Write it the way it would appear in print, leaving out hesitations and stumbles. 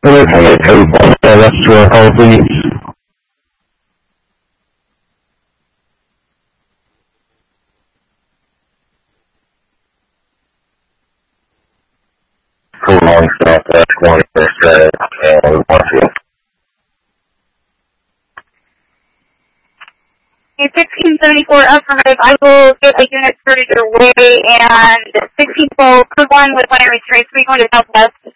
Okay, 217, that's to our call, please. Cool, long stop, that's 21st, Marshall. 1674 affirmative. I will get a unit started your way, and 1612, code line with 1 restraints. We going to southwest.